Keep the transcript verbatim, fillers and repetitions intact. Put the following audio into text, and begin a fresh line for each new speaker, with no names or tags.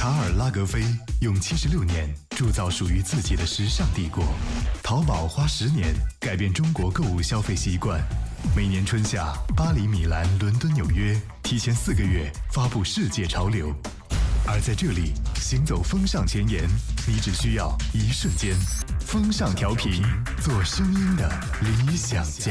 卡尔拉格菲用七十六年铸造属于自己的时尚帝国，淘宝花十年改变中国购物消费习惯。每年春夏，巴黎、米兰、伦敦、纽约提前四个月发布世界潮流，而在这里行走风尚前沿，你只需要一瞬间。风尚调频，做声音的理想家。